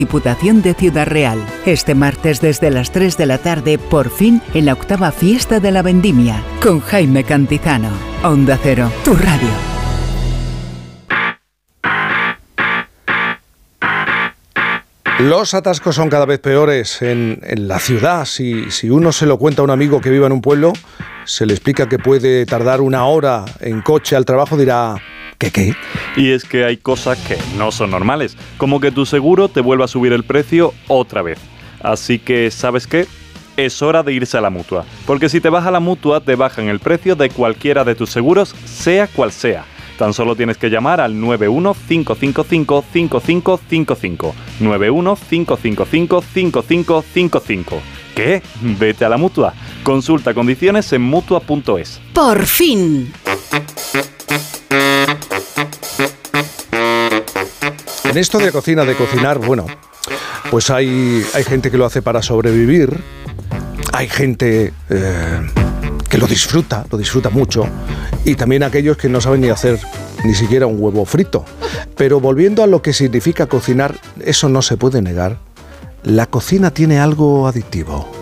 Diputación de Ciudad Real. Este martes desde las 3 de la tarde, por fin, en la 8ª fiesta de la vendimia, con Jaime Cantizano. Onda Cero, tu radio. Los atascos son cada vez peores en la ciudad. Si uno se lo cuenta a un amigo que viva en un pueblo, se le explica que puede tardar 1 hora en coche al trabajo, dirá... ¿Qué? Y es que hay cosas que no son normales, como que tu seguro te vuelva a subir el precio otra vez. Así que, ¿sabes qué? Es hora de irse a la Mutua, porque si te vas a la Mutua te bajan el precio de cualquiera de tus seguros, sea cual sea. Tan solo tienes que llamar al 91-555-5555. 91-555-5555. ¿Qué? Vete a la Mutua. Consulta condiciones en Mutua.es. ¡Por fin! En esto de cocina, de cocinar, bueno, pues hay gente que lo hace para sobrevivir, hay gente que lo disfruta mucho, y también aquellos que no saben ni hacer ni siquiera un huevo frito. Pero volviendo a lo que significa cocinar, eso no se puede negar, la cocina tiene algo adictivo.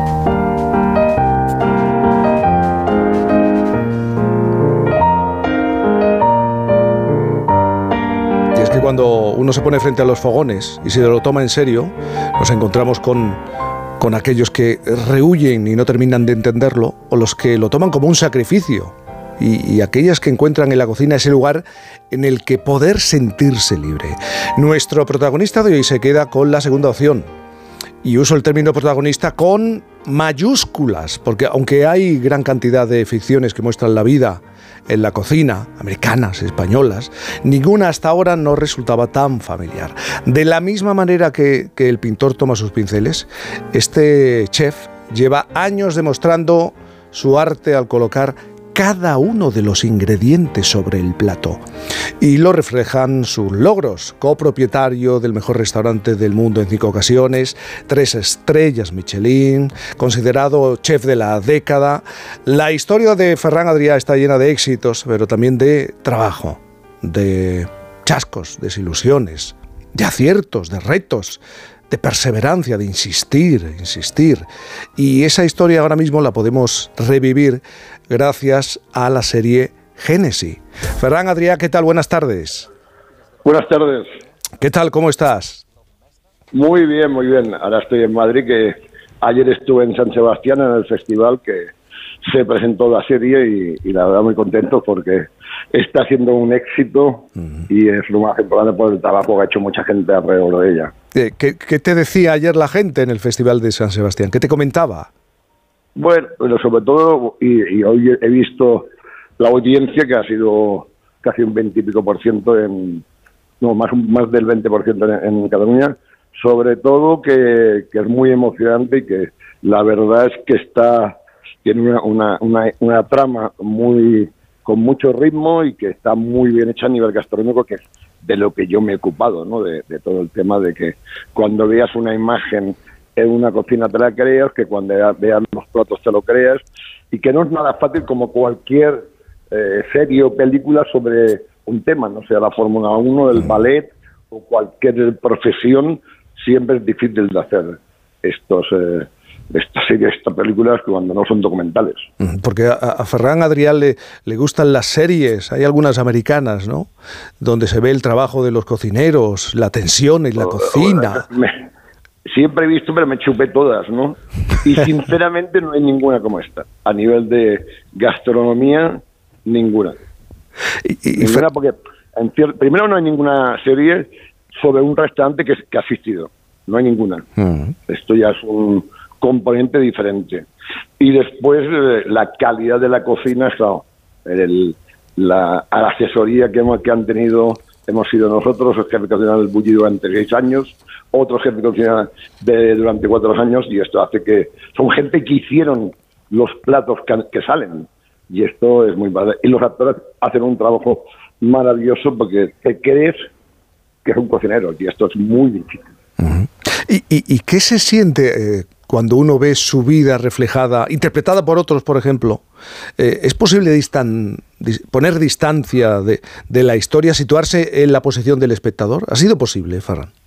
Cuando uno se pone frente a los fogones y se lo toma en serio, nos encontramos con aquellos que rehuyen y no terminan de entenderlo, o los que lo toman como un sacrificio, y aquellas que encuentran en la cocina ese lugar en el que poder sentirse libre. Nuestro protagonista de hoy se queda con la segunda opción, y uso el término protagonista con mayúsculas, porque aunque hay gran cantidad de ficciones que muestran la vida en la cocina, americanas, españolas, ninguna hasta ahora no resultaba tan familiar. De la misma manera que el pintor toma sus pinceles, este chef lleva años demostrando su arte al colocar cada uno de los ingredientes sobre el plato. Y lo reflejan sus logros: copropietario del mejor restaurante del mundo en 5 ocasiones, 3 estrellas Michelin, considerado chef de la década. La historia de Ferran Adrià está llena de éxitos, pero también de trabajo, de chascos, desilusiones, de aciertos, de retos, de perseverancia, de insistir. Y esa historia ahora mismo la podemos revivir gracias a la serie Génesis. Ferran Adrià, ¿qué tal? Buenas tardes. Buenas tardes. ¿Qué tal? ¿Cómo estás? Muy bien, muy bien. Ahora estoy en Madrid, que ayer estuve en San Sebastián en el festival que se presentó la serie y la verdad muy contento porque está siendo un éxito y es lo más importante por el trabajo que ha hecho mucha gente alrededor de ella. ¿Qué te decía ayer la gente en el festival de San Sebastián? ¿Qué te comentaba? Bueno, sobre todo, y hoy he visto la audiencia que ha sido casi un 20 y pico por ciento, más del 20% en Cataluña, sobre todo que es muy emocionante y que la verdad es que tiene una trama con mucho ritmo y que está muy bien hecha a nivel gastronómico, que es de lo que yo me he ocupado, ¿no? De todo el tema de que cuando veas una imagen en una cocina te la creas, que cuando veas los platos te lo creas, y que no es nada fácil como cualquier serie o película sobre un tema, no sea la Fórmula 1, el ballet o cualquier profesión, siempre es difícil de hacer estas series, estas películas cuando no son documentales. Porque a Ferran Adrià le gustan las series, hay algunas americanas, ¿no?, donde se ve el trabajo de los cocineros, la tensión en la cocina. Siempre he visto, pero me chupé todas, ¿no? Y sinceramente no hay ninguna como esta. A nivel de gastronomía, ninguna. Ninguna porque, primero, no hay ninguna serie sobre un restaurante que ha asistido. No hay ninguna. Esto ya es un componente diferente. Y después, la calidad de la cocina, claro, la asesoría que han tenido. Hemos sido nosotros, el jefe de cocina del Bulli durante 6 años, otro jefe de cocina durante 4 años, y esto hace que son gente que hicieron los platos que salen, y esto es muy padre. Y los actores hacen un trabajo maravilloso porque te crees que es un cocinero, y esto es muy difícil. ¿Y qué se siente cuando uno ve su vida reflejada, interpretada por otros, por ejemplo? ¿Es posible poner distancia de la historia, situarse en la posición del espectador? ¿Ha sido posible, Ferran?